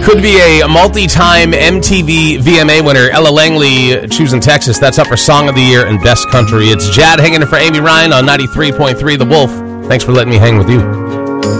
Could be a multi-time MTV VMA winner. Ella Langley, Choosing Texas. That's up for Song of the Year and Best Country. It's Jad hanging in for Amy Ryan on 93.3 The Wolf. Thanks for letting me hang with you.